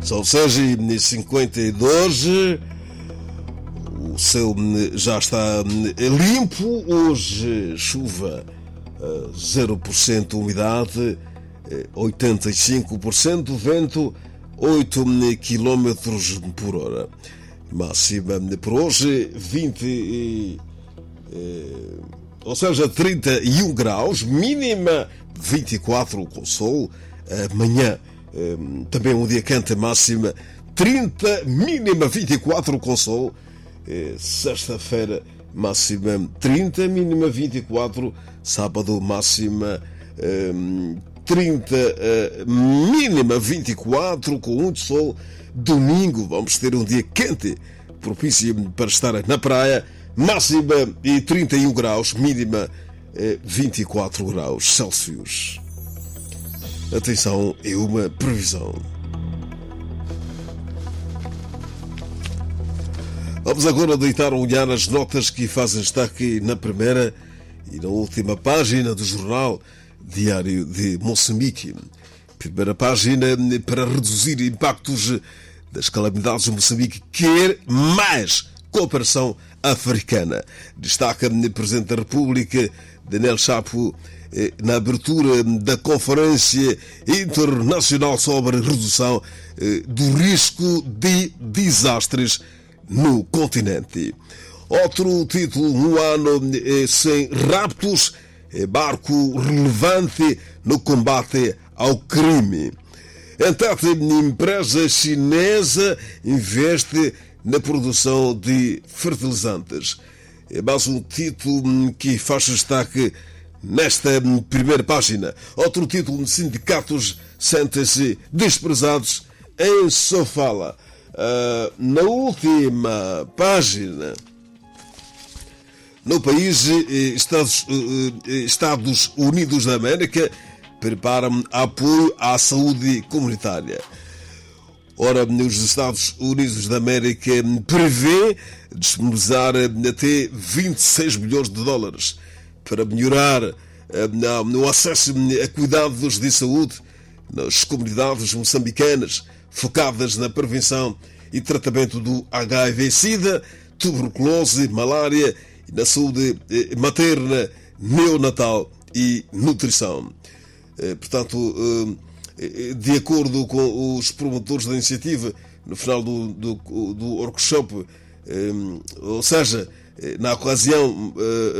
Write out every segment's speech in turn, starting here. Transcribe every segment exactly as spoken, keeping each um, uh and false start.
São seis e cinquenta e dois. O céu já está limpo. Hoje, chuva, zero por cento umidade, oitenta e cinco por cento vento, oito quilômetros por hora. Máxima por hoje, vinte, ou seja, trinta e um graus. Mínima, vinte e quatro com sol. Amanhã, também um dia quente, máxima trinta, mínima vinte e quatro com sol. Sexta-feira, máxima trinta, mínima vinte e quatro. Sábado, máxima trinta, mínima vinte e quatro, com muito sol. Domingo, vamos ter um dia quente, propício para estar na praia. Máxima e trinta e um graus, mínima vinte e quatro graus Celsius. Atenção, é uma previsão. Vamos agora deitar um olhar nas notas que fazem destaque na primeira e na última página do jornal Diário de Moçambique. Primeira página: para reduzir impactos das calamidades de Moçambique, quer mais cooperação africana. Destaca o Presidente da República, Daniel Chapo, na abertura da Conferência Internacional sobre Redução do Risco de Desastres no continente. Outro título: um ano sem raptos, barco relevante no combate ao crime. Então, a empresa chinesa investe na produção de fertilizantes. É mais um título que faz destaque nesta primeira página. Outro título: sindicatos sentem-se desprezados em Sofala. Uh, na última página, no país, Estados, Estados Unidos da América preparam apoio à saúde comunitária. Ora, os Estados Unidos da América prevê disponibilizar até vinte e seis milhões de dólares para melhorar o acesso a cuidados de saúde nas comunidades moçambicanas, focadas na prevenção e tratamento do H I V-Sida, tuberculose, malária e na saúde materna, neonatal e nutrição. Portanto, de acordo com os promotores da iniciativa, no final do, do, do workshop, ou seja, na ocasião,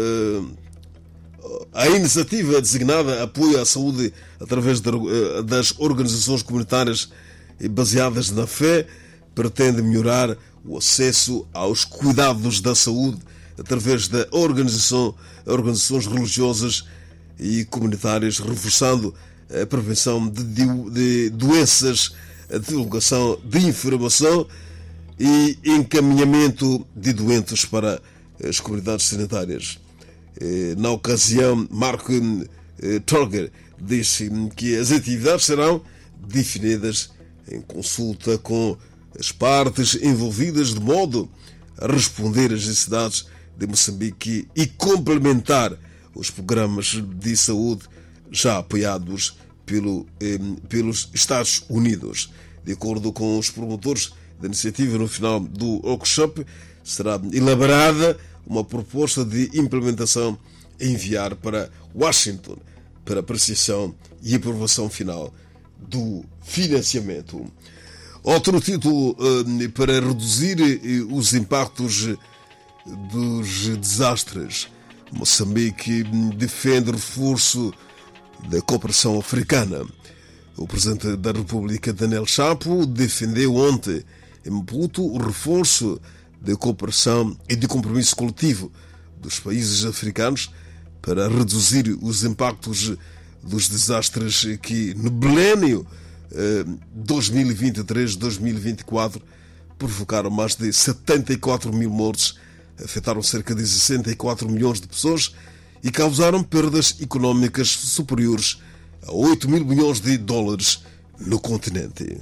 a iniciativa designada Apoio à Saúde através das organizações comunitárias baseadas na fé pretende melhorar o acesso aos cuidados da saúde através da organização, organizações religiosas e comunitárias, reforçando a prevenção de, de, de doenças, a divulgação de informação e encaminhamento de doentes para as comunidades sanitárias. Na ocasião, Mark Torger disse que as atividades serão definidas em consulta com as partes envolvidas, de modo a responder às necessidades de Moçambique e complementar os programas de saúde já apoiados pelo, eh, pelos Estados Unidos. De acordo com os promotores da iniciativa, no final do workshop será elaborada uma proposta de implementação a enviar para Washington para apreciação e aprovação final do financiamento. Outro título: eh, para reduzir eh, os impactos dos desastres, Moçambique defende reforço da cooperação africana. O Presidente da República, Daniel Chapo, defendeu ontem em Maputo o reforço da cooperação e de compromisso coletivo dos países africanos para reduzir os impactos dos desastres que no milénio eh, dois mil e vinte e três a dois mil e vinte e quatro provocaram mais de setenta e quatro mil mortes, afetaram cerca de sessenta e quatro milhões de pessoas e causaram perdas económicas superiores a oito mil milhões de dólares no continente.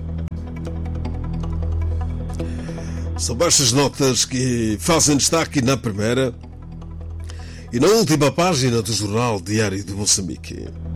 São estas notas que fazem destaque na primeira e na última página do jornal Diário de Moçambique.